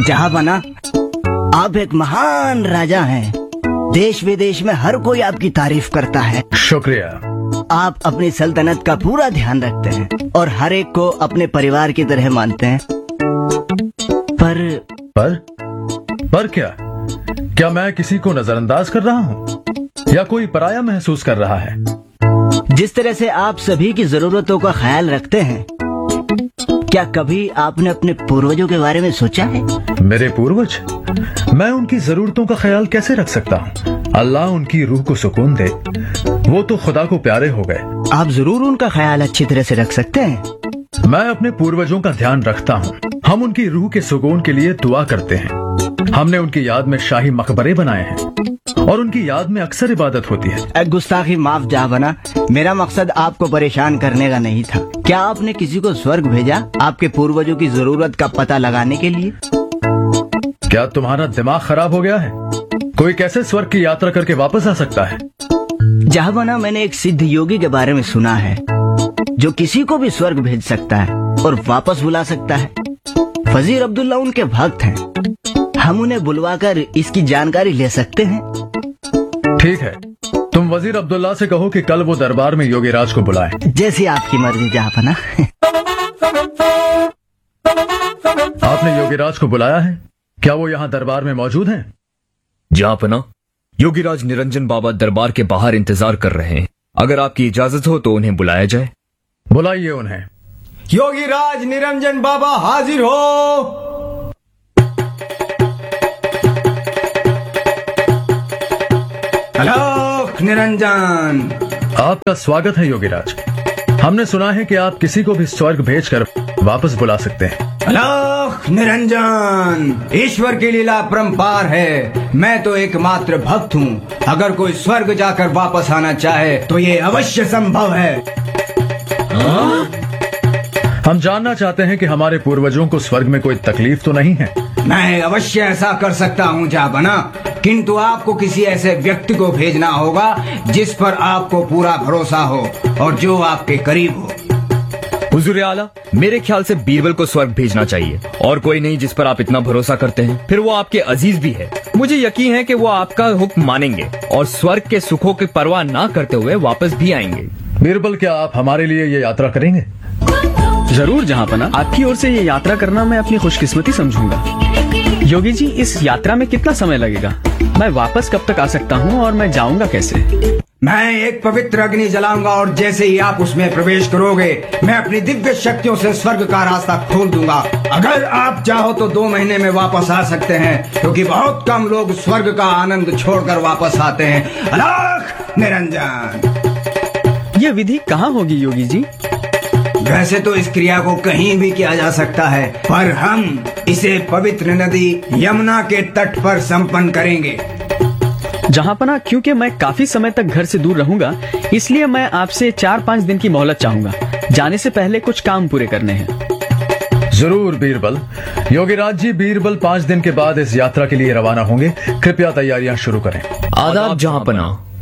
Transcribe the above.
जहांपना, आप एक महान राजा हैं। देश विदेश में हर कोई आपकी तारीफ करता है। शुक्रिया। आप अपनी सल्तनत का पूरा ध्यान रखते हैं और हर एक को अपने परिवार की तरह मानते हैं। पर क्या मैं किसी को नजरअंदाज कर रहा हूँ या कोई पराया महसूस कर रहा है? जिस तरह से आप सभी की जरूरतों का ख्याल रखते हैं, क्या कभी आपने अपने पूर्वजों के बारे में सोचा है? मेरे पूर्वज? मैं उनकी जरूरतों का ख्याल कैसे रख सकता हूँ? अल्लाह उनकी रूह को सुकून दे, वो तो खुदा को प्यारे हो गए। आप जरूर उनका ख्याल अच्छी तरह से रख सकते हैं। मैं अपने पूर्वजों का ध्यान रखता हूँ। हम उनकी रूह के सुकून के लिए दुआ करते हैं। हमने उनकी याद में शाही मकबरे बनाए हैं और उनकी याद में अक्सर इबादत होती है। गुस्ताखी माफ जहांपना, मेरा मकसद आपको परेशान करने का नहीं था। क्या आपने किसी को स्वर्ग भेजा आपके पूर्वजों की जरूरत का पता लगाने के लिए? क्या तुम्हारा दिमाग खराब हो गया है? कोई कैसे स्वर्ग की यात्रा करके वापस आ सकता है? जहांपना, मैंने एक सिद्ध योगी के बारे में सुना है जो किसी को भी स्वर्ग भेज सकता है और वापस बुला सकता है। फजीर अब्दुल्ला उनके भक्त हैं। हम उन्हें बुलवाकर इसकी जानकारी ले सकते हैं। ठीक है, तुम वजीर अब्दुल्ला से कहो कि कल वो दरबार में योगीराज को बुलाए। जैसी आपकी मर्जी जहांपना। आपने योगीराज को बुलाया है? क्या वो यहाँ दरबार में मौजूद हैं? जहांपना, योगीराज निरंजन बाबा दरबार के बाहर इंतजार कर रहे हैं। अगर आपकी इजाजत हो तो उन्हें बुलाया जाए। बुलाइए उन्हें। योगीराज निरंजन बाबा हाजिर हो। हेलो निरंजन। आपका स्वागत है योगीराज। हमने सुना है कि आप किसी को भी स्वर्ग भेजकर वापस बुला सकते हैं। हेलो निरंजन, ईश्वर की लीला परंपार है। मैं तो एकमात्र भक्त हूँ। अगर कोई स्वर्ग जाकर वापस आना चाहे तो ये अवश्य संभव है। हम जानना चाहते हैं कि हमारे पूर्वजों को स्वर्ग में कोई तकलीफ तो नहीं है? मैं अवश्य ऐसा कर सकता हूँ जहांपना, किंतु आपको किसी ऐसे व्यक्ति को भेजना होगा जिस पर आपको पूरा भरोसा हो और जो आपके करीब हो। हुजूर आला, मेरे ख्याल से बीरबल को स्वर्ग भेजना चाहिए और कोई नहीं जिस पर आप इतना भरोसा करते हैं। फिर वो आपके अजीज भी है। मुझे यकीन है कि वो आपका हुक्म मानेंगे और स्वर्ग के सुखों की परवाह ना करते हुए वापस भी आएंगे। बीरबल, क्या आप हमारे लिए ये यात्रा करेंगे? जरूर जहांपना, आपकी ओर से ये यात्रा करना मैं अपनी खुशकिस्मती समझूंगा। योगी जी, इस यात्रा में कितना समय लगेगा? मैं वापस कब तक आ सकता हूँ और मैं जाऊंगा कैसे? मैं एक पवित्र अग्नि जलाऊंगा और जैसे ही आप उसमें प्रवेश करोगे, मैं अपनी दिव्य शक्तियों से स्वर्ग का रास्ता खोल दूंगा। अगर आप चाहो तो 2 महीने में वापस आ सकते हैं, क्योंकि बहुत कम लोग स्वर्ग का आनंद छोड़कर वापस आते हैं। अलख निरंजन। ये विधि कहाँ होगी योगी जी? वैसे तो इस क्रिया को कहीं भी किया जा सकता है, पर हम इसे पवित्र नदी यमुना के तट पर संपन्न करेंगे। जहांपना, क्योंकि मैं काफी समय तक घर से दूर रहूंगा, इसलिए मैं आपसे 4-5 दिन की मोहलत चाहूंगा। जाने से पहले कुछ काम पूरे करने हैं। जरूर बीरबल। योगीराज जी, बीरबल 5 दिन के बाद इस यात्रा के लिए रवाना होंगे। कृपया तैयारियां शुरू करें। आदाब जहांपना।